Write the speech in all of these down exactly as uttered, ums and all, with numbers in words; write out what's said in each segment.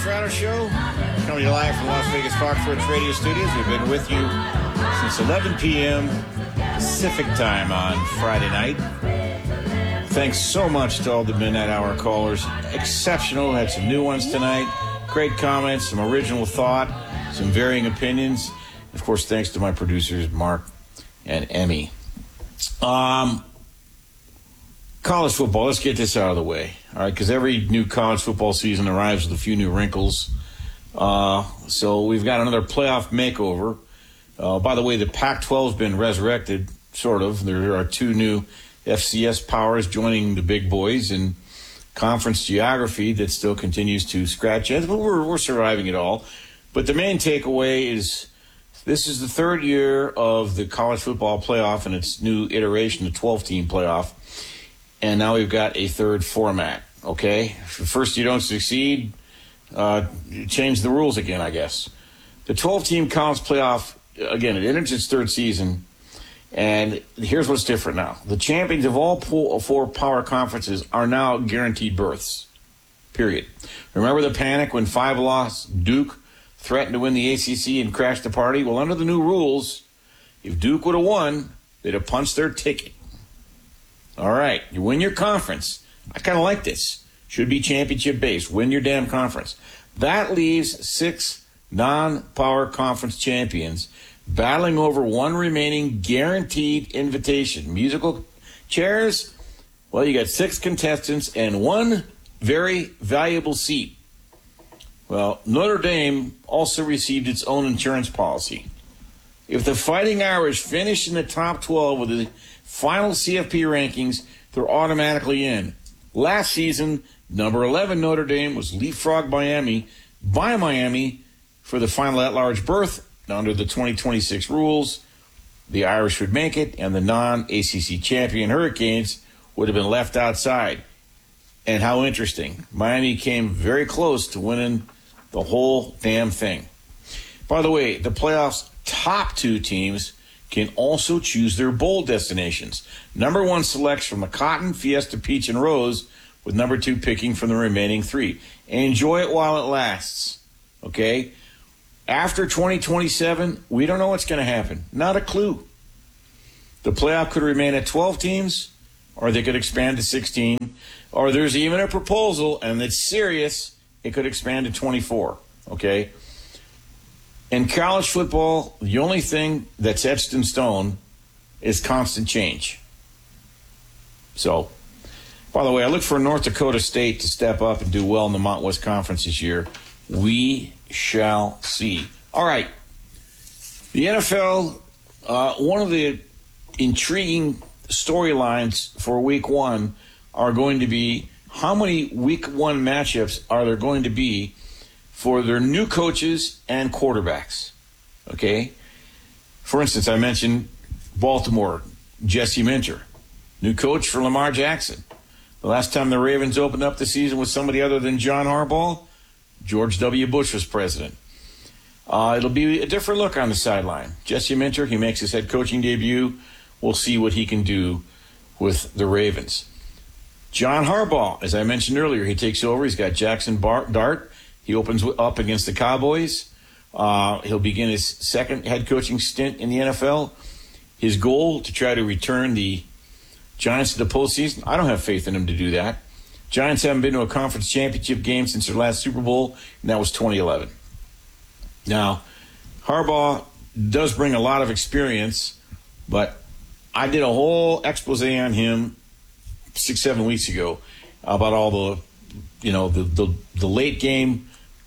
Toronto Show, coming to you live from Las Vegas Foxworks Radio Studios. We've been with you since eleven p.m. Pacific time on Friday night. Thanks so much to all the Midnight Hour callers. Exceptional. Had some new ones tonight. Great comments, some original thought, some varying opinions. Of course, thanks to my producers, Mark and Emmy. Um, college football, let's get this out of the way. All right, because every new college football season arrives with a few new wrinkles. Uh, so we've got another playoff makeover. Uh, by the way, the Pac twelve has been resurrected, sort of. There are two new F C S powers joining the big boys in conference geography that still continues to scratch heads, but we're, we're surviving it all. But the main takeaway is this is the third year of the college football playoff and its new iteration, the twelve-team playoff. And now we've got a third format, okay? If first you don't succeed, uh, change the rules again, I guess. The twelve-team college playoff, again, it enters its third season, and here's what's different now. The champions of all four power conferences are now guaranteed berths, period. Remember the panic when five-loss Duke threatened to win the A C C and crash the party? Well, under the new rules, if Duke would have won, they'd have punched their ticket. All right, you win your conference. I kind of like this. Should be championship based. Win your damn conference. That leaves six non-power conference champions battling over one remaining guaranteed invitation. Musical chairs? Well, you got six contestants and one very valuable seat. Well, Notre Dame also received its own insurance policy. If the Fighting Irish finish in the top twelve with the final C F P rankings, they're automatically in. Last season, number eleven Notre Dame was leapfrogged Miami by Miami for the final at-large berth. Under the twenty twenty-six rules, the Irish would make it, and the non-A C C champion Hurricanes would have been left outside. And how interesting. Miami came very close to winning the whole damn thing. By the way, the playoffs' top two teams can also choose their bowl destinations. Number one selects from the Cotton, Fiesta, Peach, and Rose, with number two picking from the remaining three. And enjoy it while it lasts, okay? After twenty twenty-seven, we don't know what's going to happen. Not a clue. The playoff could remain at twelve teams, or they could expand to sixteen, or there's even a proposal, and it's serious, it could expand to twenty-four, okay? In college football, the only thing that's etched in stone is constant change. So, by the way, I look for North Dakota State to step up and do well in the Mountain West Conference this year. We shall see. All right. The N F L, uh, one of the intriguing storylines for week one are going to be how many week one matchups are there going to be for their new coaches and quarterbacks. Okay? For instance, I mentioned Baltimore, Jesse Minter, new coach for Lamar Jackson. The last time the Ravens opened up the season with somebody other than John Harbaugh, George W. Bush was president. Uh, it'll be a different look on the sideline. Jesse Minter, he makes his head coaching debut. We'll see what he can do with the Ravens. John Harbaugh, as I mentioned earlier, he takes over. He's got Jackson Bar- Dart. He opens up against the Cowboys. Uh, he'll begin his second head coaching stint in the N F L. His goal to try to return the Giants to the postseason. I don't have faith in him to do that. Giants haven't been to a conference championship game since their last Super Bowl, and that was twenty eleven. Now, Harbaugh does bring a lot of experience, but I did a whole expose on him six, seven weeks ago about all the, you know, the the, the late game,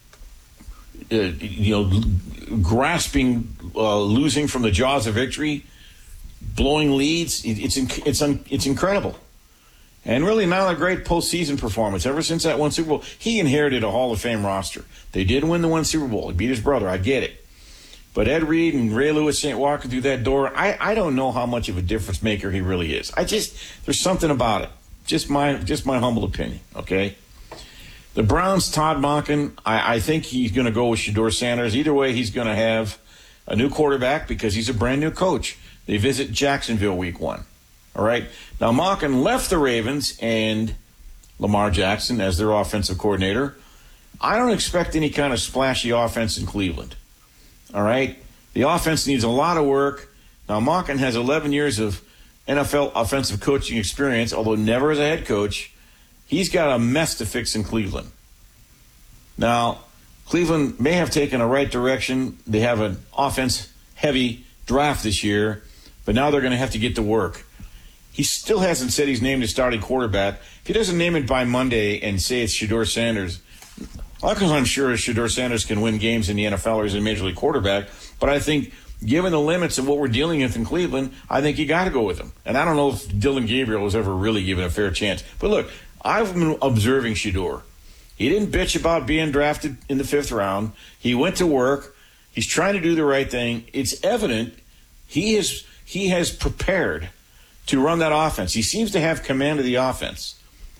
uh, you know, grasping, uh, losing from the jaws of victory, blowing leads. It, it's it's it's incredible. And really not a great postseason performance. Ever since that one Super Bowl, he inherited a Hall of Fame roster. They did win the one Super Bowl. He beat his brother. I get it. But Ed Reed and Ray Lewis ain't walking through that door. I, I don't know how much of a difference maker he really is. I just, there's something about it. Just my just my humble opinion, okay? The Browns, Todd Monken, I, I think he's going to go with Shedeur Sanders. Either way, he's going to have a new quarterback because he's a brand-new coach. They visit Jacksonville week one. All right. Now, Monken left the Ravens and Lamar Jackson as their offensive coordinator. I don't expect any kind of splashy offense in Cleveland. All right? The offense needs a lot of work. Now, Monken has eleven years of N F L offensive coaching experience, although never as a head coach. He's got a mess to fix in Cleveland. Now, Cleveland may have taken a right direction. They have an offense-heavy draft this year, but now they're going to have to get to work. He still hasn't said he's named his starting quarterback. If he doesn't name it by Monday and say it's Shedeur Sanders, well, because I'm sure Shedeur Sanders can win games in the N F L or as a major league quarterback, but I think given the limits of what we're dealing with in Cleveland, I think you got to go with him. And I don't know if Dylan Gabriel was ever really given a fair chance. But look, I've been observing Shedeur. He didn't bitch about being drafted in the fifth round. He went to work. He's trying to do the right thing. It's evident he is he has prepared to run that offense. He seems to have command of the offense.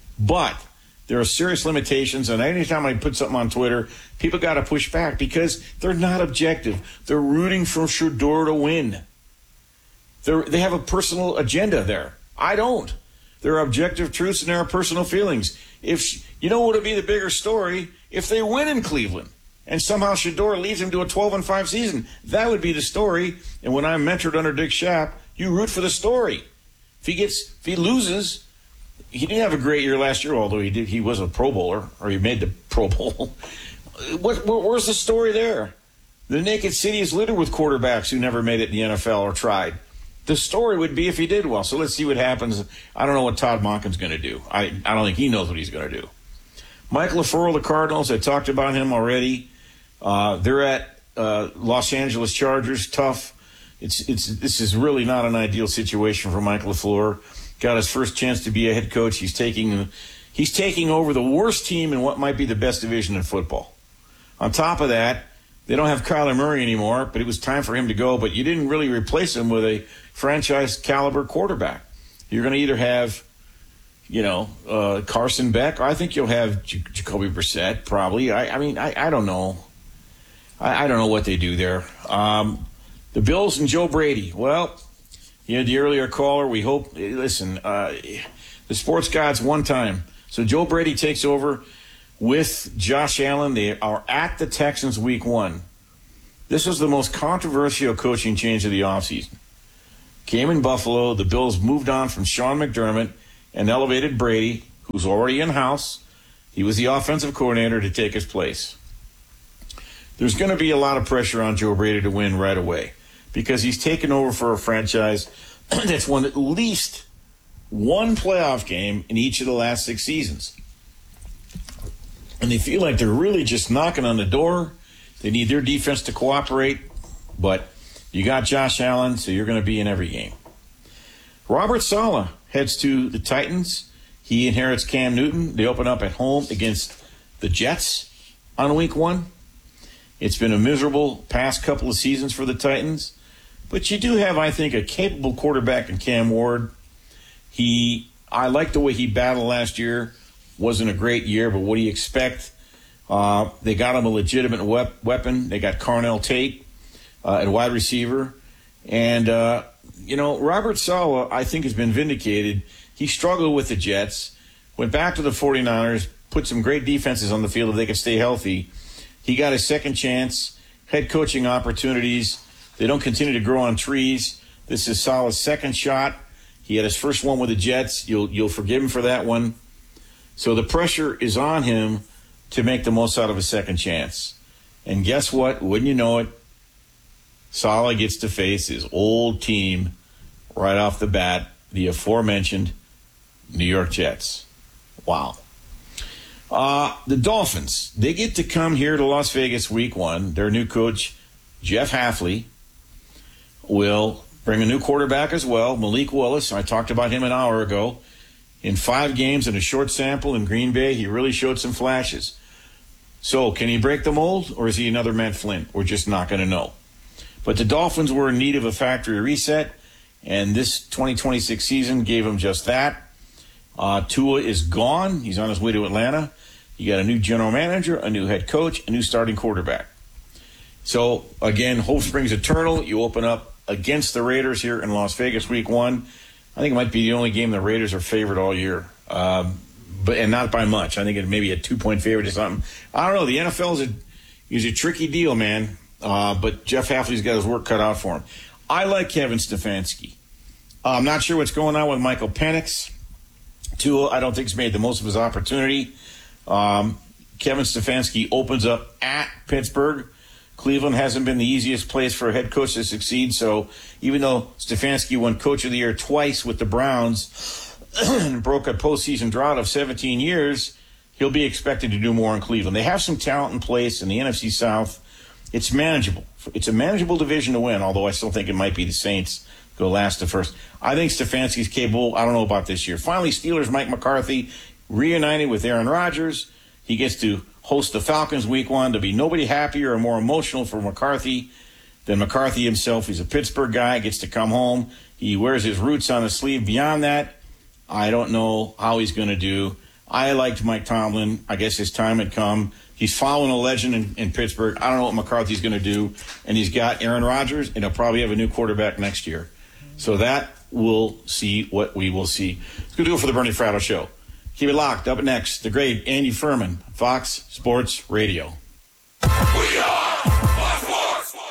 But there are serious limitations, and anytime I put something on Twitter, people got to push back because they're not objective. They're rooting for Shedeur to win. They're, they have a personal agenda there. I don't. There are objective truths and there are personal feelings. If you know what would be the bigger story if they win in Cleveland and somehow Shedeur leads them to a twelve and five season. That would be the story. And when I'm mentored under Dick Schaap, you root for the story. If he gets, if he loses, he didn't have a great year last year, although he did. He was a Pro Bowler, or he made the Pro Bowl. what, what, where's the story there? The naked city is littered with quarterbacks who never made it in the N F L or tried. The story would be if he did well. So let's see what happens. I don't know what Todd Monken's going to do. I, I don't think he knows what he's going to do. Mike LaFleur, the Cardinals, I talked about him already. Uh, they're at uh, Los Angeles Chargers. Tough. It's it's this is really not an ideal situation for Mike LaFleur. Got his first chance to be a head coach. He's taking he's taking over the worst team in what might be the best division in football. On top of that, they don't have Kyler Murray anymore, but it was time for him to go. But you didn't really replace him with a franchise caliber quarterback. You're going to either have, you know, uh, Carson Beck, or I think you'll have J- Jacoby Brissett, probably. I, I mean, I, I don't know. I, I don't know what they do there. Um, the Bills and Joe Brady. Well, you know, the earlier caller, we hope, listen, uh, the sports gods one time. So Joe Brady takes over with Josh Allen. They are at the Texans week one. This was the most controversial coaching change of the offseason. Came in Buffalo. The Bills moved on from Sean McDermott and elevated Brady, who's already in-house. He was the offensive coordinator, to take his place. There's going to be a lot of pressure on Joe Brady to win right away because he's taken over for a franchise that's won at least one playoff game in each of the last six seasons. And they feel like they're really just knocking on the door. They need their defense to cooperate, but you got Josh Allen, so you're going to be in every game. Robert Saleh heads to the Titans. He inherits Cam Newton. They open up at home against the Jets on week one. It's been a miserable past couple of seasons for the Titans, but you do have, I think, a capable quarterback in Cam Ward. He, I like the way he battled last year. Wasn't a great year, but what do you expect? Uh, they got him a legitimate wep- weapon. They got Carnell Tate uh, at wide receiver. And, uh, you know, Robert Saleh, I think, has been vindicated. He struggled with the Jets, went back to the 49ers, put some great defenses on the field if they could stay healthy. He got a second chance, head coaching opportunities. They don't continue to grow on trees. This is Saleh's second shot. He had his first one with the Jets. You'll you'll forgive him for that one. So the pressure is on him to make the most out of a second chance. And guess what? Wouldn't you know it? Saleh gets to face his old team right off the bat, the aforementioned New York Jets. Wow. Uh, the Dolphins, they get to come here to Las Vegas week one. Their new coach, Jeff Hafley, will bring a new quarterback as well, Malik Willis. I talked about him an hour ago. In five games and a short sample in Green Bay, he really showed some flashes. So can he break the mold, or is he another Matt Flint? We're just not going to know. But the Dolphins were in need of a factory reset, and this twenty twenty-six season gave them just that. Uh, Tua is gone. He's on his way to Atlanta. You got a new general manager, a new head coach, a new starting quarterback. So, again, hope springs eternal. You open up against the Raiders here in Las Vegas week one. I think it might be the only game the Raiders are favored all year. Um, but and not by much. I think it may be a two-point favorite or something. I don't know. The N F L is a, is a tricky deal, man. Uh, but Jeff Hafley's got his work cut out for him. I like Kevin Stefanski. Uh, I'm not sure what's going on with Michael Penix. Tua, I don't think he's made the most of his opportunity. Um, Kevin Stefanski opens up at Pittsburgh. Cleveland hasn't been the easiest place for a head coach to succeed. So even though Stefanski won Coach of the Year twice with the Browns and broke a postseason drought of seventeen years, he'll be expected to do more in Cleveland. They have some talent in place in the N F C South. It's manageable. It's a manageable division to win, although I still think it might be the Saints go last to first. I think Stefanski's capable. I don't know about this year. Finally, Steelers Mike McCarthy reunited with Aaron Rodgers. He gets to host the Falcons week one. To be nobody happier or more emotional for McCarthy than McCarthy himself. He's a Pittsburgh guy, gets to come home. He wears his roots on his sleeve. Beyond that, I don't know how he's going to do. I liked Mike Tomlin. I guess his time had come. He's following a legend in, in Pittsburgh. I don't know what McCarthy's going to do. And he's got Aaron Rodgers, and he'll probably have a new quarterback next year. So that we'll see what we will see. It's going to do it for the Bernie Fratto Show. Keep it locked. Up next, the great Andy Furman, Fox Sports Radio. We are Fox Sports.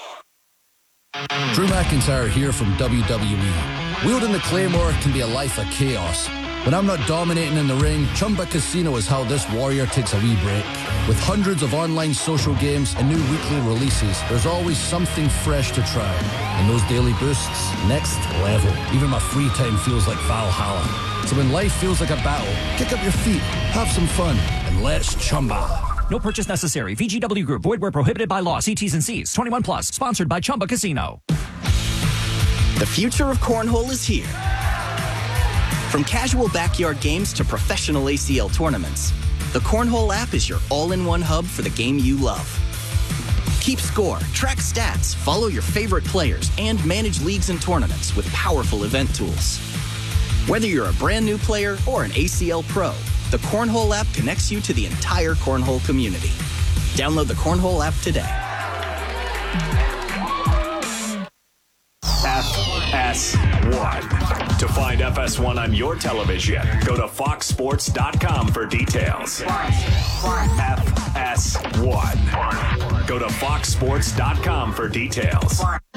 Drew McIntyre here from W W E. Wielding the Claymore can be a life of chaos. When I'm not dominating in the ring, Chumba Casino is how this warrior takes a wee break. With hundreds of online social games and new weekly releases, there's always something fresh to try. And those daily boosts, next level. Even my free time feels like Valhalla. So when life feels like a battle, kick up your feet, have some fun, and let's Chumba. No purchase necessary. V G W Group. Void where prohibited by law. See T's and C's. twenty-one plus. Sponsored by Chumba Casino. The future of cornhole is here. From casual backyard games to professional A C L tournaments, the Cornhole app is your all-in-one hub for the game you love. Keep score, track stats, follow your favorite players, and manage leagues and tournaments with powerful event tools. Whether you're a brand new player or an A C L pro, the Cornhole app connects you to the entire Cornhole community. Download the Cornhole app today. F S one. To find F S one on your television, go to fox sports dot com for details. F S one. Go to fox sports dot com for details.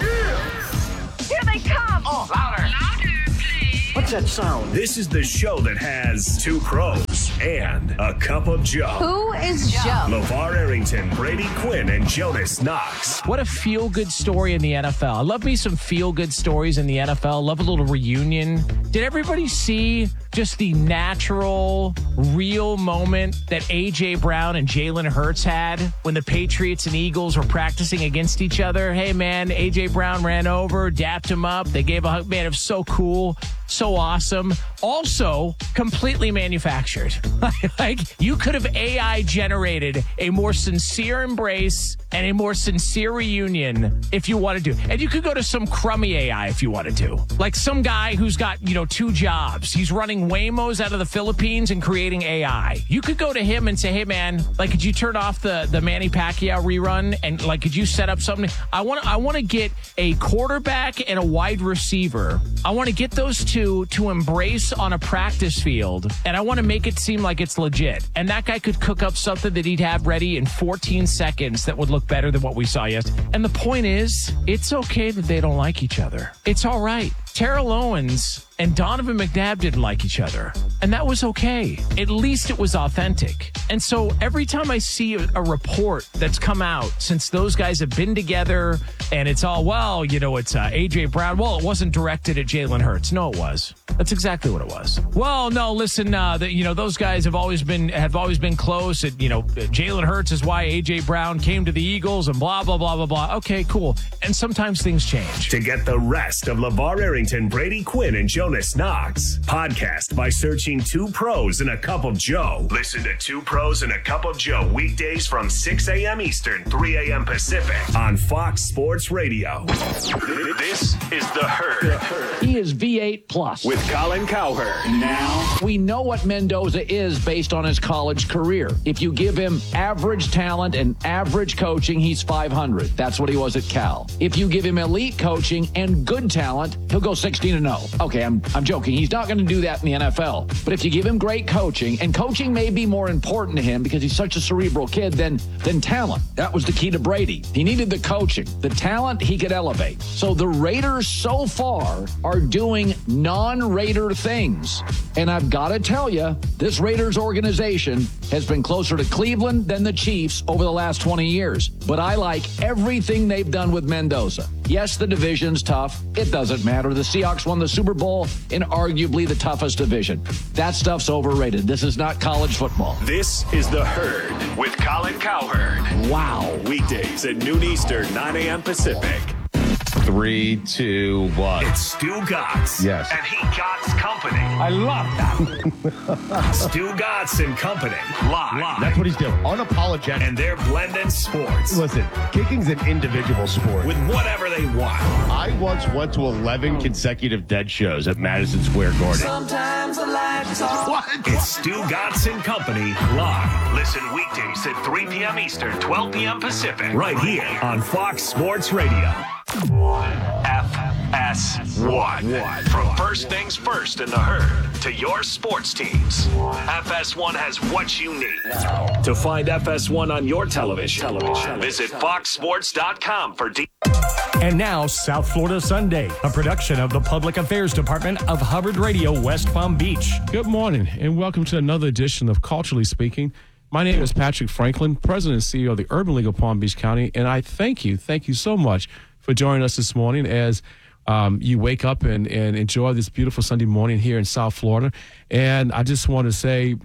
Here they come! Oh, louder! Louder, please! What's that sound? This is the show that has two pros and a cup of Joe. Who is Joe? LeVar Arrington, Brady Quinn, and Jonas Knox. What a feel-good story in the N F L. I love me some feel-good stories in the N F L. Love a little reunion. Did everybody see just the natural, real moment that A J Brown and Jalen Hurts had when the Patriots and Eagles were practicing against each other? Hey, man, A J Brown ran over, dapped him up. They gave a hug. Man, it was so cool. So awesome. Also, completely manufactured. Like, you could have A I generated a more sincere embrace and a more sincere reunion if you wanted to. And you could go to some crummy A I if you wanted to. Like some guy who's got, you know, two jobs. He's running Waymos out of the Philippines and creating A I. You could go to him and say, hey, man, like, could you turn off the, the Manny Pacquiao rerun? And, like, could you set up something? I want I want to get a quarterback and a wide receiver. I want to get those two to embrace on a practice field, and I want to make it seem like it's legit. And that guy could cook up something that he'd have ready in fourteen seconds that would look better than what we saw yesterday. And the point is, it's okay that they don't like each other. It's all right. Terrell Owens and Donovan McNabb didn't like each other, and that was okay. At least it was authentic. And so every time I see a, a report that's come out since those guys have been together, and it's all, well, you know, it's uh, A J Brown. Well, it wasn't directed at Jalen Hurts. No, it was. That's exactly what it was. Well, no, listen, uh, the, you know, those guys have always been have always been close. And, you know, Jalen Hurts is why A J Brown came to the Eagles, and blah blah blah blah blah. Okay, cool. And sometimes things change. To get the rest of LeVar Arrington, Brady Quinn, and Jonas Knox, podcast by searching Two Pros and a Cup of Joe. Listen to Two Pros and a Cup of Joe weekdays from six a.m. Eastern, three a.m. Pacific on Fox Sports Radio. This is The Herd. He is V eight plus. With Colin Cowherd. Now, we know what Mendoza is based on his college career. If you give him average talent and average coaching, he's five hundred. That's what he was at Cal. If you give him elite coaching and good talent, he'll go sixteen and oh. Okay, I'm I'm joking. He's not going to do that in the N F L. But if you give him great coaching, and coaching may be more important to him because he's such a cerebral kid than than talent. That was the key to Brady. He needed the coaching. The talent he could elevate. So the Raiders so far are doing non-Raider things. And I've got to tell you, this Raiders organization has been closer to Cleveland than the Chiefs over the last twenty years. But I like everything they've done with Mendoza. Yes, the division's tough. It doesn't matter. The Seahawks won the Super Bowl in arguably the toughest division. That stuff's overrated. This is not college football. This is The Herd with Colin Cowherd. Wow. Weekdays at noon Eastern, nine a.m. Pacific. Three, two, one. It's Stu Gotts. Yes. And he Gotts Company. I love that. Stu Gotts and Company. Live. Live. That's what he's doing. Unapologetic. And they're blending sports. Listen, kicking's an individual sport. With whatever they want. I once went to eleven consecutive dead shows at Madison Square Garden. Sometimes I like to talk. What? It's Stu Gotts and Company live. Listen weekdays at three p.m. Eastern, twelve p.m. Pacific. Right here on Fox Sports Radio. F S one. From first things first in the Herd to your sports teams. F S one has what you need. To find F S one on your television, television. visit fox sports dot com for details. And now, South Florida Sunday, a production of the Public Affairs Department of Hubbard Radio, West Palm Beach. Good morning, and welcome to another edition of Culturally Speaking. My name is Patrick Franklin, President and C E O of the Urban League of Palm Beach County, and I thank you, thank you so much for joining us this morning as um, you wake up and, and enjoy this beautiful Sunday morning here in South Florida. And I just want to say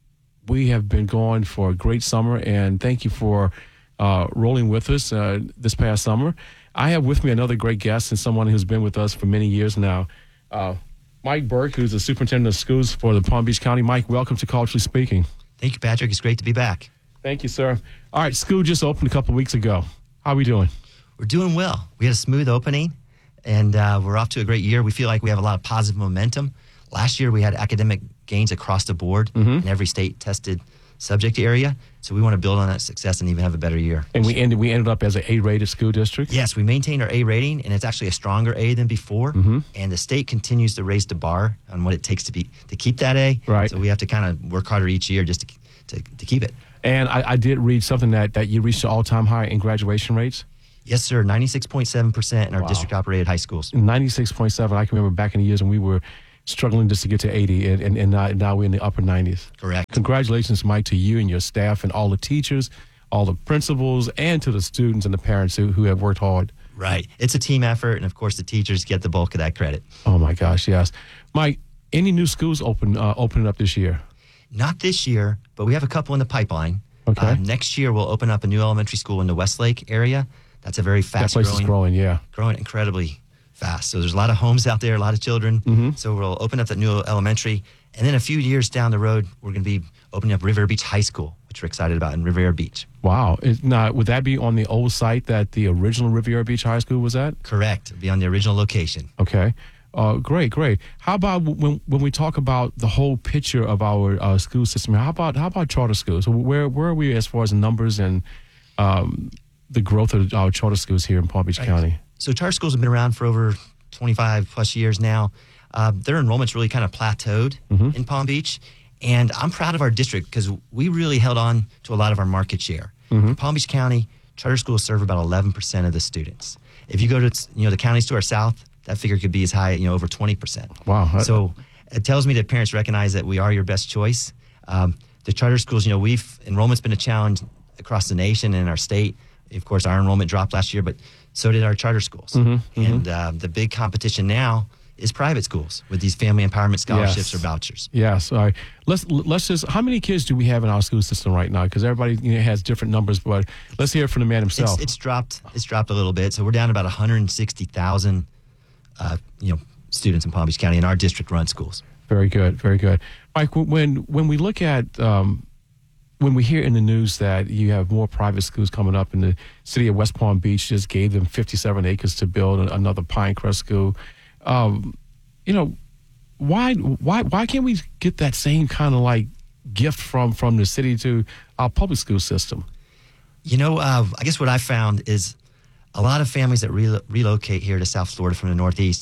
we have been going for a great summer, and thank you for uh, rolling with us uh, this past summer. I have with me another great guest and someone who's been with us for many years now, uh, Mike Burke, who's the superintendent of schools for the Palm Beach County. Mike, welcome to Culturally Speaking. Thank you, Patrick. It's great to be back. Thank you, sir. All right, school just opened a couple of weeks ago. How are we doing? We're doing well. We had a smooth opening, and uh, we're off to a great year. We feel like we have a lot of positive momentum. Last year, we had academic gains across the board mm-hmm. in every state-tested subject area. So we want to build on that success and even have a better year. And we ended we ended up as an A-rated school district? Yes, we maintained our A rating, and it's actually a stronger A than before. Mm-hmm. And the state continues to raise the bar on what it takes to be to keep that A. Right. So we have to kind of work harder each year just to to, to keep it. And I, I did read something that, that you reached an all-time high in graduation rates? Yes, sir. ninety-six point seven percent in our wow. district-operated high schools. ninety-six point seven. I can remember back in the years when we were struggling just to get to eighty, and, and, and now, now we're in the upper nineties. Correct. Congratulations, Mike, to you and your staff and all the teachers, all the principals, and to the students and the parents who, who have worked hard. Right. It's a team effort, and, of course, the teachers get the bulk of that credit. Oh, my gosh, yes. Mike, any new schools open uh, opening up this year? Not this year, but we have a couple in the pipeline. Okay. Uh, next year, we'll open up a new elementary school in the Westlake area. That's a very fast that place growing. is growing, yeah. Growing incredibly fast. So there's a lot of homes out there, a lot of children. Mm-hmm. So we'll open up that new elementary. And then a few years down the road, we're going to be opening up Riviera Beach High School, which we're excited about in Riviera Beach. Wow. Is, now, would that be on the old site that the original Riviera Beach High School was at? Correct. It'll be on the original location. Okay. Uh, great, great. How about when when we talk about the whole picture of our uh, school system? How about how about charter schools? Where where are we as far as numbers and um, the growth of our charter schools here in Palm Beach right. County? So charter schools have been around for over twenty-five plus years now. Uh, their enrollment's really kind of plateaued mm-hmm. in Palm Beach, and I'm proud of our district because we really held on to a lot of our market share. Mm-hmm. In Palm Beach County, charter schools serve about eleven percent of the students. If you go to you know the counties to our south, that figure could be as high, you know, over twenty percent. Wow. So it tells me that parents recognize that we are your best choice. Um, the charter schools, you know, we've, enrollment's been a challenge across the nation and in our state. Of course, our enrollment dropped last year, but so did our charter schools. Mm-hmm, and mm-hmm. Uh, the big competition now is private schools with these family empowerment scholarships yes. or vouchers. Yes. All right. Let's, let's just, how many kids do we have in our school system right now? Because everybody you know, has different numbers, but let's hear it from the man himself. It's, it's dropped. It's dropped a little bit. So we're down to about one hundred sixty thousand Uh, you know, students in Palm Beach County in our district-run schools. Very good, very good. Mike, when when we look at, um, when we hear in the news that you have more private schools coming up, and the city of West Palm Beach just gave them fifty-seven acres to build another Pinecrest school, um, you know, why why why can't we get that same kind of like gift from from the city to our public school system? You know, uh, I guess what I found is a lot of families that re- relocate here to South Florida from the Northeast,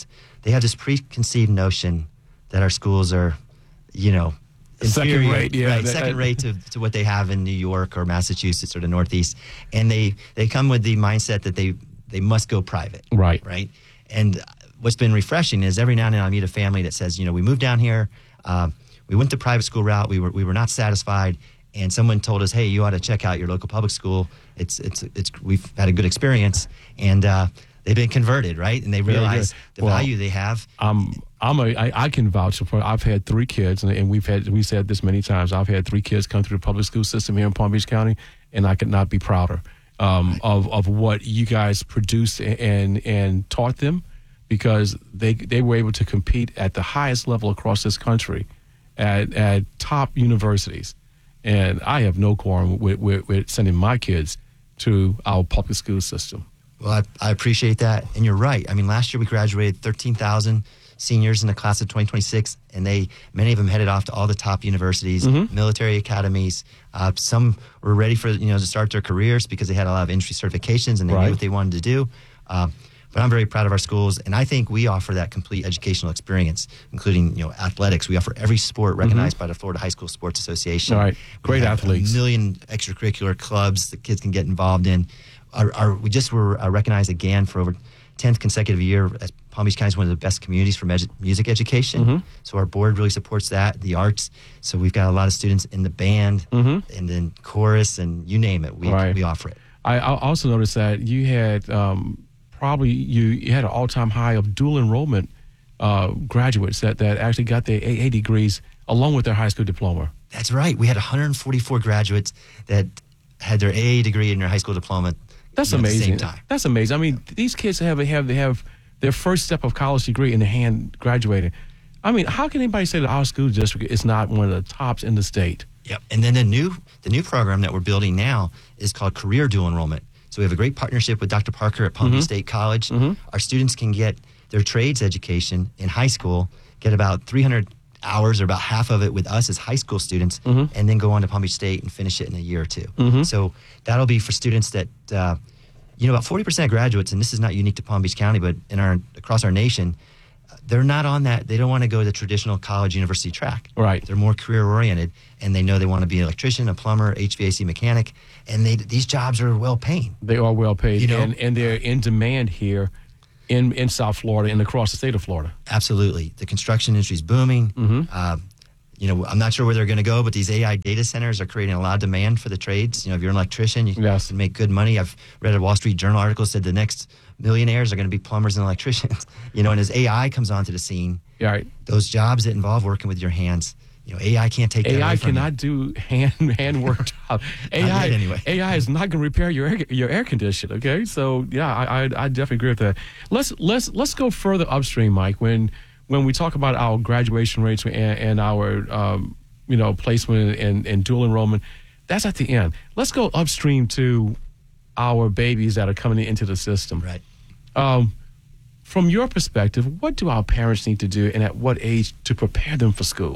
they have this preconceived notion that our schools are, you know, Second inferior, rate, yeah. right, That- second that- rate to, to what they have in New York or Massachusetts or the Northeast, and they they come with the mindset that they they must go private, Right. right. And what's been refreshing is every now and then I meet a family that says, you know, we moved down here, um, we went the private school route, we were we were not satisfied, and someone told us, hey, you ought to check out your local public school. It's it's it's we've had a good experience, and uh, they've been converted, right, and they Very realize good. the Well, value they have. I'm I'm a I, I can vouch for. I've had three kids, and, and we've had we said this many times. I've had three kids come through the public school system here in Palm Beach County, and I could not be prouder um, right. of of what you guys produced and and taught them, because they they were able to compete at the highest level across this country, at at top universities, and I have no qualm with, with, with sending my kids to our public school system. Well, I, I appreciate that, and you're right. I mean, last year we graduated thirteen thousand seniors in the class of twenty twenty-six, and they many of them headed off to all the top universities, Mm-hmm. military academies. Uh, some were ready for you know to start their careers because they had a lot of industry certifications and they Right. knew what they wanted to do. Uh, but I'm very proud of our schools, and I think we offer that complete educational experience, including you know athletics. We offer every sport recognized by the Florida High School Sports Association. All right. Great We have athletes. A million extracurricular clubs that kids can get involved in. Our, our, we just were uh, recognized again for over tenth consecutive year as Palm Beach County is one of the best communities for edu- music education. Mm-hmm. So our board really supports that, the arts. So we've got a lot of students in the band Mm-hmm. and then chorus and you name it. We Right. we offer it. I, I also noticed that you had um, probably you, you had an all-time high of dual enrollment uh, graduates that, that actually got their A A degrees along with their high school diploma. That's right. We had one hundred forty-four graduates that had their A A degree and their high school diploma. That's you know, amazing. At the same time. That's amazing. I mean, these kids have have they have their first step of college degree in their hand graduating. I mean, how can anybody say that our school district is not one of the tops in the state? Yep. And then the new the new program that we're building now is called Career Dual Enrollment. So we have a great partnership with Doctor Parker at Palm Beach Mm-hmm. State College. Mhm. Our students can get their trades education in high school, get about three hundred hours or about half of it with us as high school students, Mhm. and then go on to Palm Beach State and finish it in a year or two. Mhm. So that'll be for students that, uh, you know, about forty percent of graduates, and this is not unique to Palm Beach County, but in our across our nation, uh, they're not on that. They don't want to go the traditional college university track. Right. They're more career oriented, and they know they want to be an electrician, a plumber, H V A C mechanic, and they, these jobs are well paying. They are well paid, You know? and, and they're in demand here in, in South Florida and across the state of Florida. Absolutely. The construction industry is booming. Mhm. Uh, you know, I'm not sure where they're going to go, but these A I data centers are creating a lot of demand for the trades. You know, if you're an electrician, you Yes. can make good money. I've read a Wall Street Journal article said the next millionaires are going to be plumbers and electricians. You know, and as A I comes onto the scene, Yeah, right. those jobs that involve working with your hands, you know, A I can't take that A I away from you. cannot do hand hand work job. A I Not yet, anyway. A I is not going to repair your air, your air conditioner. Okay, so yeah, I, I I definitely agree with that. Let's let's let's go further upstream, Mike. When when we talk about our graduation rates and, and our um, you know placement and, and dual enrollment, that's at the end. Let's go upstream to our babies that are coming into the system. Right. Um, from your perspective, what do our parents need to do, and at what age to prepare them for school?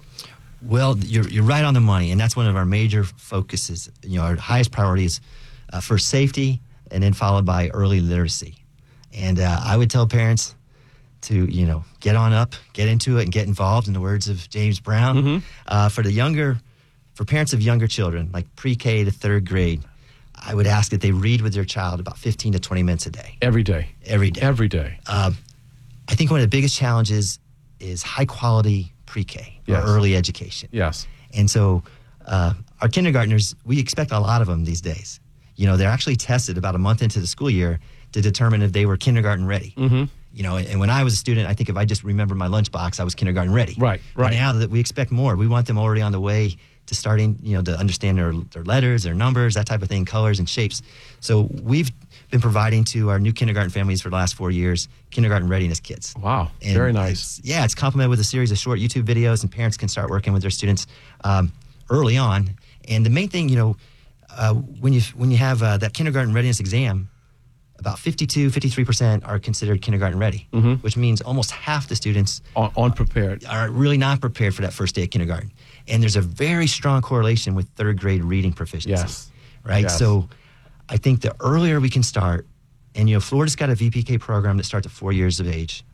Well, you're, you're right on the money, and that's one of our major focuses. You know, our highest priority is uh, first safety, and then followed by early literacy. And uh, I would tell parents to, you know, get on up, get into it, and get involved, in the words of James Brown. Mm-hmm. Uh, for the younger, for parents of younger children, like pre-K to third grade, I would ask that they read with their child about fifteen to twenty minutes a day. Every day. Every day. Every day. Uh, I think one of the biggest challenges is high-quality pre-K Yes. or early education. Yes. And so uh, our kindergartners, we expect a lot of them these days. You know, they're actually tested about a month into the school year to determine if they were kindergarten ready. Mm-hmm. You know, and when I was a student, I think if I just remember my lunchbox, I was kindergarten ready. Right, But right. now that we expect more, we want them already on the way to starting, you know, to understand their, their letters, their numbers, that type of thing, colors and shapes. So we've been providing to our new kindergarten families for the last four years kindergarten readiness kits. Wow, And very nice. it's- yeah, it's complemented with a series of short YouTube videos, and parents can start working with their students um, early on. And the main thing, you know, uh, when you when you have uh, that kindergarten readiness exam, about fifty-two, fifty-three percent are considered kindergarten ready, Mm-hmm. which means almost half the students Un- unprepared. are really not prepared for that first day of kindergarten. And there's a very strong correlation with third grade reading proficiency. Yes. Right? Yes. So I think the earlier we can start, and you know, Florida's got a V P K program that starts at four years of age.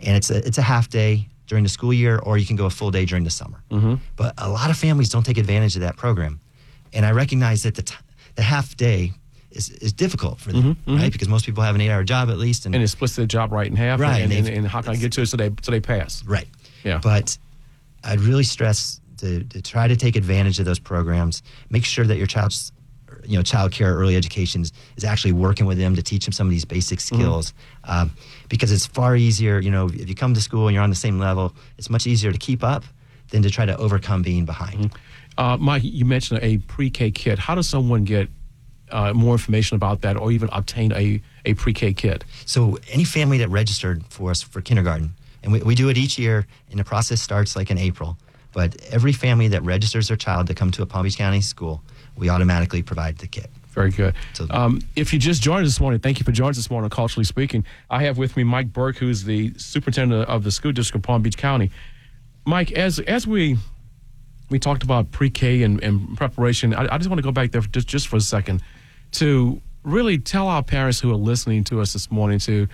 and it's a it's a half day during the school year, or you can go a full day during the summer. Mm-hmm. But a lot of families don't take advantage of that program, and I recognize that the t- the half day is, is difficult for them, Mm-hmm, right? mm-hmm. Because most people have an eight-hour job at least, and, And it splits their job right in half. Right, And, and and, they've- and how can I get to it so they so they pass? right. Yeah. But I'd really stress to, to try to take advantage of those programs. Make sure that your child's, you know, child care, early education is, is actually working with them to teach them some of these basic skills. Mm-hmm. Um, because it's far easier, you know, if you come to school and you're on the same level, it's much easier to keep up than to try to overcome being behind. Mm-hmm. Uh, Mike, you mentioned a pre-K kit. How does someone get uh, more information about that, or even obtain a, a pre-K kit? So any family that registered for us for kindergarten, and we, we do it each year, and the process starts like in April, but every family that registers their child to come to a Palm Beach County school, we automatically provide the kit. Very good. So- Um, if you just joined us this morning, thank you for joining us this morning on Culturally Speaking. I have with me Mike Burke, who's the superintendent of the school district of Palm Beach County. Mike, as as we we talked about pre-K and, and preparation, I, I just want to go back there for just, just for a second to really tell our parents who are listening to us this morning to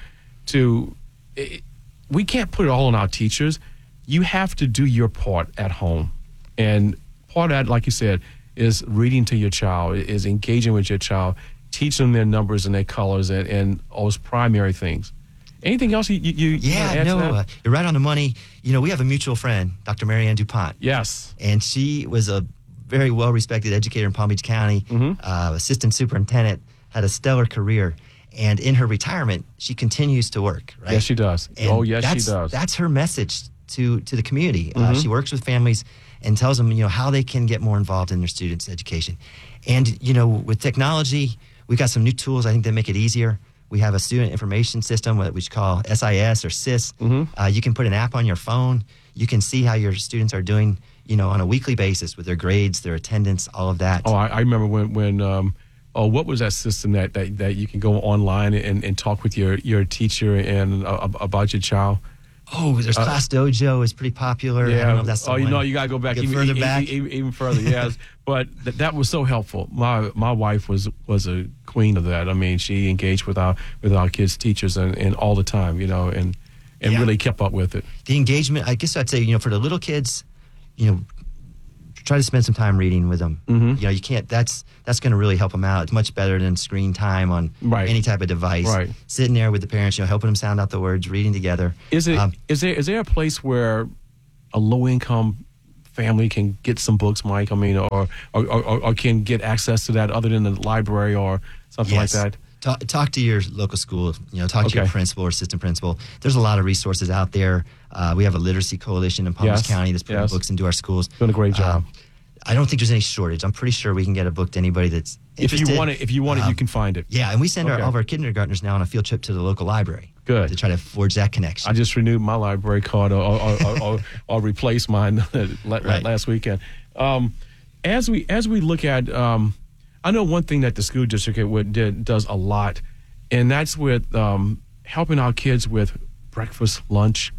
to it, we can't put it all on our teachers. You have to do your part at home, and part of that, like you said, is reading to your child, is engaging with your child, teaching them their numbers and their colors and, and all those primary things. Anything else you, you, you Yeah, want to add no, to that? uh, you're right on the money. You know, we have a mutual friend, Doctor Marianne DuPont. Yes. And she was a very well-respected educator in Palm Beach County, Mm-hmm. uh, assistant superintendent, had a stellar career. And in her retirement, she continues to work, right? Yes, she does. And Oh, yes, she that's- does. That's her message to, to the community. Uh, Mhm. she works with families and tells them, you know, how they can get more involved in their students' education. And, you know, with technology, we got some new tools, I think, that make it easier. We have a student information system, what we call S I S or S I S. Mhm. Uh, you can put an app on your phone. You can see how your students are doing, you know, on a weekly basis with their grades, their attendance, all of that. Oh, I, I remember when, when um, oh, what was that system that, that, that you can go online and, and talk with your, your teacher and uh, about your child? Oh, there's Uh, Class Dojo is pretty popular. I don't know if that's the oh, you one. know, you got to go back Get even further even, back. even, even further. Yes, but th- that was so helpful. My my wife was was a queen of that. I mean, she engaged with our with our kids' teachers and, and all the time, you know, and and Yeah. really kept up with it. The engagement, I guess I'd say, you know, for the little kids, you know, try to spend some time reading with them. Mhm. You know, you can't, that's that's going to really help them out. It's much better than screen time on Right. any type of device. Right. Sitting there with the parents, you know, helping them sound out the words, reading together. Is it is Um, there is there a place where a low income family can get some books, Mike? I mean, or or, or or can get access to that other than the library or something Yes. like that? Talk, talk to your local school, you know, talk to your Okay. principal or assistant principal. There's a lot of resources out there. Uh, we have a literacy coalition in Palm Beach Yes, County that's putting yes. books into our schools. Doing a great job. Um, I don't think there's any shortage. I'm pretty sure we can get a book to anybody that's If interested. you want it, if you want it, you Um, can find it. Yeah, and we send our, Okay. all of our kindergartners now on a field trip to the local library. Good. To try to forge that connection. I just renewed my library card or or, or, or, or replaced mine la- Right. last weekend. Um, as we as we look at, um, I know one thing that the school district would, did, does a lot, and that's with um, helping our kids with breakfast, lunch,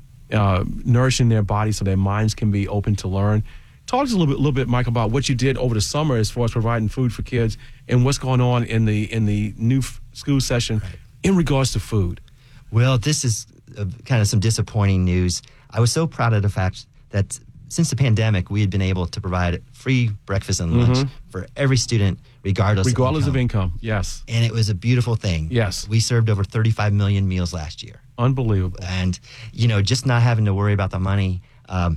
uh, nourishing their bodies so their minds can be open to learn. Talk to us a little bit, little bit, Mike, about what you did over the summer as far as providing food for kids and what's going on in the in the new f- school session in regards to food. Well, this is uh, kind of some disappointing news. I was so proud of the fact that since the pandemic, we had been able to provide free breakfast and lunch Mhm. for every student, regardless, Regardless of of income. income, yes. And it was a beautiful thing. Yes. We served over thirty-five million meals last year. Unbelievable. And, you know, just not having to worry about the money, um,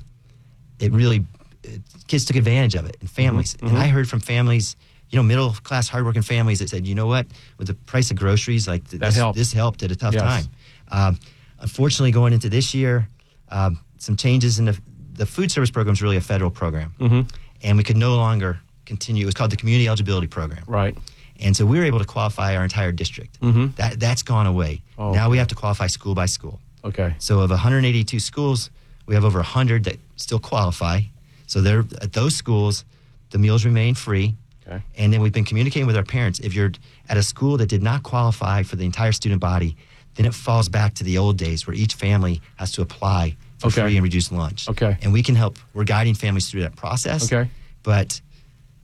it really, it, kids took advantage of it, and families. Mhm, And mhm. I heard from families, you know, middle class, hardworking families that said, you know what, with the price of groceries, like th- That this, helped. this helped at a tough Yes. time. Um, unfortunately, going into this year, um, some changes in the, the food service program is really a federal program. Mhm. And we could no longer continue. It was called the Community Eligibility Program. Right. And so we were able to qualify our entire district. Mhm. That, that's gone away. Oh, now okay. we have to qualify school by school. Okay. So of one hundred eighty-two schools, we have over one hundred that still qualify. So they're, at those schools, the meals remain free. Okay. And then we've been communicating with our parents. If you're at a school that did not qualify for the entire student body, then it falls back to the old days where each family has to apply for Okay. free and reduced lunch. Okay. And we can help. We're guiding families through that process. Okay. But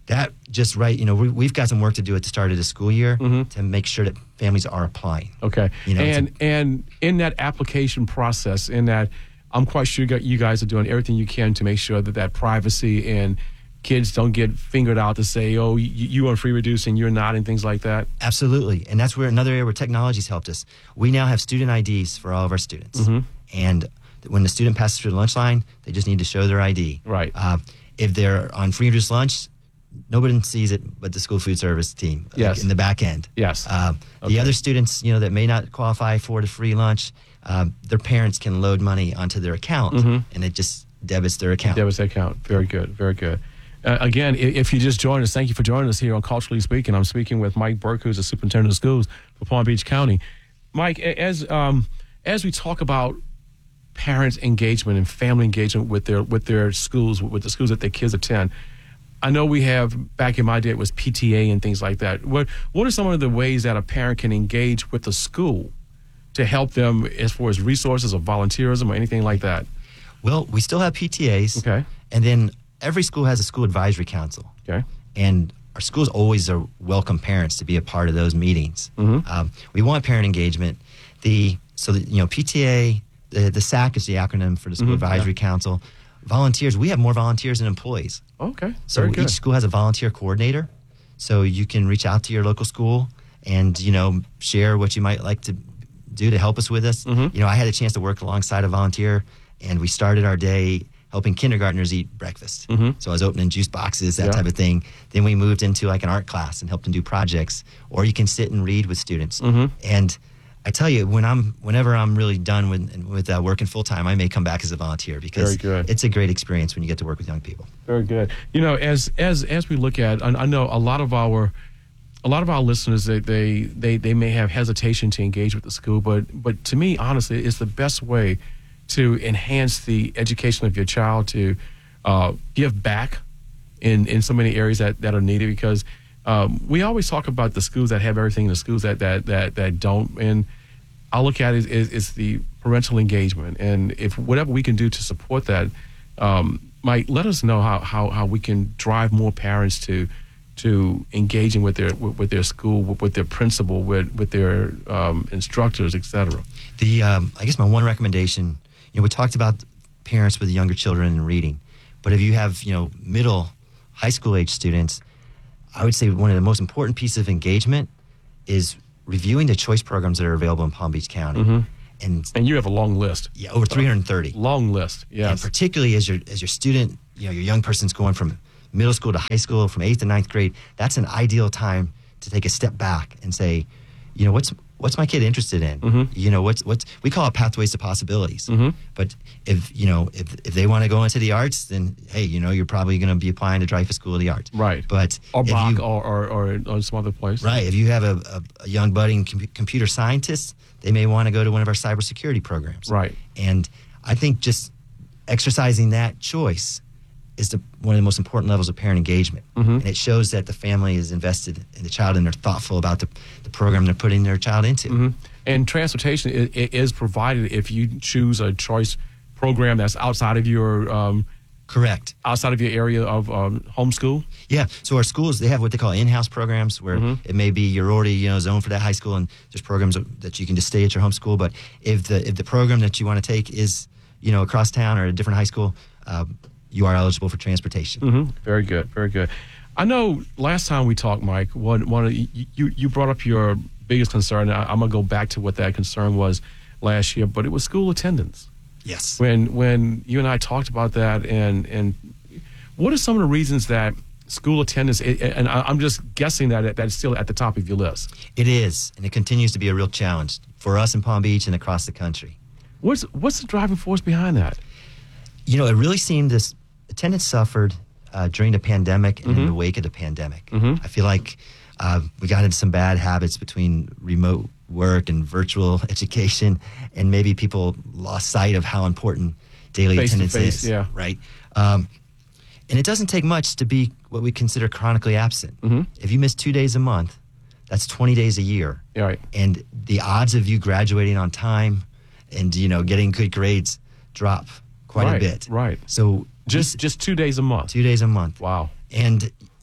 That just right, you know, we, we've got some work to do at the start of the school year Mm-hmm. to make sure that families are applying. Okay. You know, and and in that application process, in that, I'm quite sure you guys are doing everything you can to make sure that that privacy and kids don't get fingered out to say, oh, you, you on free reduce and you're not, and things like that. Absolutely. And that's where another area where technology's helped us. We now have student I Ds for all of our students. Mm-hmm. And when the student passes through the lunch line, they just need to show their I D. Right. Uh, if they're on free reduced lunch, nobody sees it but the school food service team, like, Yes. in the back end. Yes. Uh, Okay. The other students, you know, that may not qualify for the free lunch, um, their parents can load money onto their account, Mhm. and it just debits their account. Debits account. Very good. Very good. Uh, again, i- if you just joined us, thank you for joining us here on Culturally Speaking. I'm speaking with Mike Burke, who's the superintendent of schools for Palm Beach County. Mike, a- as um, as we talk about parents' engagement and family engagement with their with their schools, with the schools that their kids attend, I know we have, back in my day, it was P T A and things like that. What What are some of the ways that a parent can engage with the school to help them as far as resources or volunteerism or anything like that? Well, we still have P T As. Okay. And then every school has a school advisory council. Okay. And our schools always are welcome parents to be a part of those meetings. Mhm. Um, we want parent engagement. The so that, you know, P T A, the the S A C is the acronym for the School Mhm, Advisory yeah. Council. Volunteers, we have more volunteers than employees. Okay. So Very good. each school has a volunteer coordinator. So you can reach out to your local school and, you know, share what you might like to do to help us with this. Mhm. You know, I had a chance to work alongside a volunteer, and we started our day helping kindergartners eat breakfast. Mhm. So I was opening juice boxes, that Yeah. type of thing. Then we moved into like an art class and helped them do projects. Or you can sit and read with students. Mhm. And I tell you, when I'm, whenever I'm really done with with uh, working full time, I may come back as a volunteer because Very good. it's a great experience when you get to work with young people. Very good. You know, as as as we look at, I, I know a lot of our a lot of our listeners, they, they they they may have hesitation to engage with the school, but but to me, honestly, it's the best way to enhance the education of your child, to uh, give back in in so many areas that that are needed. Because um, we always talk about the schools that have everything, and the schools that that that that don't. And I look at it as, as the parental engagement, and if whatever we can do to support that, um, Mike, let us know how, how, how we can drive more parents to to engaging with their with, with their school, with, with their principal, with with their um, instructors, et cetera. The um, I guess my one recommendation, you know, we talked about parents with younger children and reading, but if you have, you know, middle, high school age students, I would say one of the most important pieces of engagement is reviewing the choice programs that are available in Palm Beach County. Mhm. And And you have a long list. yeah, over three hundred thirty. Long list, And yes. particularly as your as your student, you know, your young person's going from middle school to high school, from eighth to ninth grade, that's an ideal time to take a step back and say, you know, what's what's my kid interested in? Mhm. You know, what's what's we call it pathways to possibilities. Mhm. But if you know if if they want to go into the arts, then hey, you know, you're probably going to be applying to Dreyfus School of the Arts. Right. But Or if Bach you- or, or, or, or some other place. Right. If you have a, a, a young budding com- computer scientist, they may want to go to one of our cybersecurity programs. Right. And I think just exercising that choice is the, one of the most important levels of parent engagement. Mhm. And it shows that the family is invested in the child and they're thoughtful about the, the program they're putting their child into. Mhm. And transportation is, is provided if you choose a choice program that's outside of your um, correct outside of your area of um, homeschool. Yeah. So our schools, they have what they call in-house programs where Mhm. it may be you're already, you know, zoned for that high school and there's programs that you can just stay at your home school. But if the if the program that you want to take is, you know, across town or a different high school, uh, you are eligible for transportation. Mm-hmm. Very good, very good. I know last time we talked, Mike, one one of the, you you brought up your biggest concern. I, I'm gonna go back to what that concern was last year, but it was school attendance. Yes. When when you and I talked about that, and and what are some of the reasons that school attendance? And I, I'm just guessing that that's still at the top of your list. It is, and it continues to be a real challenge for us in Palm Beach and across the country. What's what's the driving force behind that? You know, it really seemed this attendance suffered uh, during the pandemic and in Mhm. the wake of the pandemic. Mhm. I feel like uh, we got into some bad habits between remote work and virtual education, and maybe people lost sight of how important daily Face to attendance face, is. yeah. Right. Um, and it doesn't take much to be what we consider chronically absent. Mhm. If you miss two days a month, that's twenty days a year. Yeah, right. And the odds of you graduating on time and, you know, getting good grades drop quite Right, a bit. right. So Just just two days a month. two days a month. Wow. And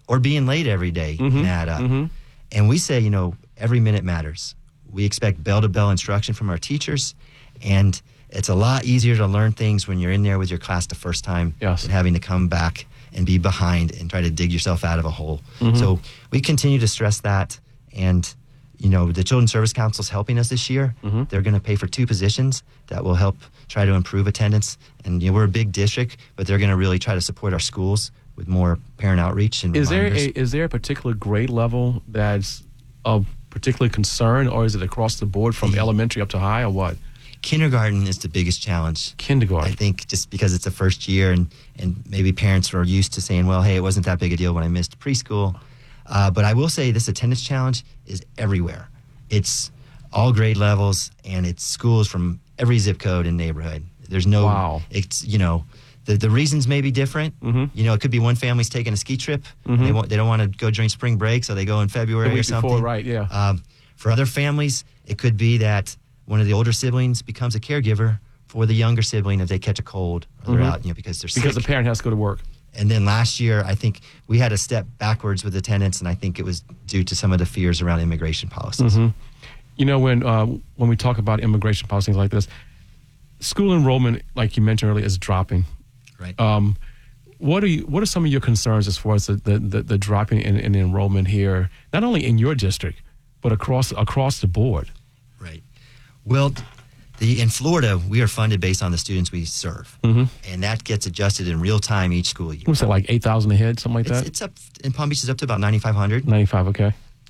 or being late every day Mm-hmm. can add up. Mm-hmm. And we say, you know, every minute matters. We expect bell-to-bell instruction from our teachers, and it's a lot easier to learn things when you're in there with your class the first time Yes. than having to come back and be behind and try to dig yourself out of a hole. Mhm. So we continue to stress that, and you know, the Children's Service Council is helping us this year. Mhm. They're going to pay for two positions that will help try to improve attendance. And you know, we're a big district, but they're going to really try to support our schools with more parent outreach and Is there reminders. a is there a particular grade level that's of particular concern, or is it across the board from elementary up to high, or what? Kindergarten is the biggest challenge. Kindergarten. I think just because it's the first year, and, and maybe parents are used to saying, well, hey, it wasn't that big a deal when I missed preschool. Uh, but I will say this attendance challenge is everywhere. It's all grade levels, and it's schools from every zip code and neighborhood. There's no, Wow. it's, you know, the, the reasons may be different. Mhm. You know, it could be one family's taking a ski trip. And they, Mhm. want, they don't want to go during spring break, so they go in February The week or something. before, right, yeah. Um, for other families, it could be that one of the older siblings becomes a caregiver for the younger sibling if they catch a cold or they're Mhm. out, you know, because they're Because sick. the parent has to go to work. And then last year, I think we had a step backwards with attendance, and I think it was due to some of the fears around immigration policies. Mhm. You know, when uh, when we talk about immigration policies like this, school enrollment, like you mentioned earlier, is dropping. Right. Um, what are you? What are some of your concerns as far as the the, the, the dropping in, in enrollment here, not only in your district, but across across the board? Right. Well, the in Florida, we are funded based on the students we serve, Mhm. and that gets adjusted in real time each school year. What's that, like eight thousand a head, something like It's, that? it's up in Palm Beach. It's up to about ninety-five hundred. ninety-five, okay.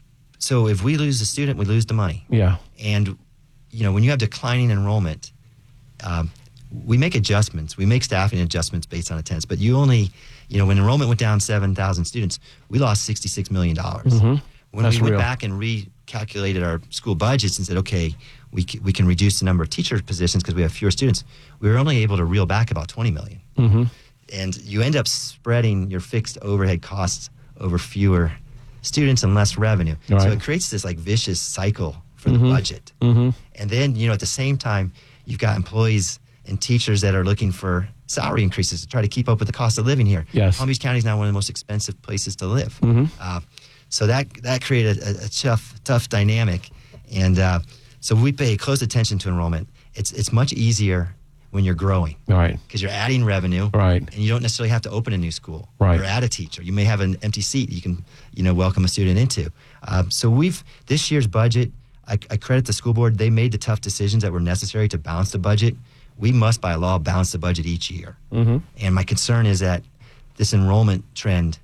So if we lose the student, we lose the money. Yeah. And, you know, when you have declining enrollment, um, we make adjustments. We make staffing adjustments based on attendance. But you only, you know, when enrollment went down seven thousand students, we lost sixty-six million dollars. Mhm. When That's we went real. back and recalculated our school budgets and said, okay, we, c- we can reduce the number of teacher positions because we have fewer students, we were only able to reel back about twenty million dollars. Mm-hmm. And you end up spreading your fixed overhead costs over fewer students and less revenue. So Right. it creates this like vicious cycle for Mhm. the budget. Mm-hmm. And then, you know, at the same time, you've got employees and teachers that are looking for salary increases to try to keep up with the cost of living here. Yes. Palm Beach County is now one of the most expensive places to live. Mhm. Uh, so that that created a, a tough, tough dynamic. And uh, so we pay close attention to enrollment. It's it's much easier when you're growing. Right. Because you're adding revenue. Right. And you don't necessarily have to open a new school. Right. Or add a teacher. You may have an empty seat you can, you know, welcome a student into. Um, so we've, this year's budget, I, I credit the school board. They made the tough decisions that were necessary to balance the budget. We must, by law, balance the budget each year. Mm-hmm. And my concern is that this enrollment trend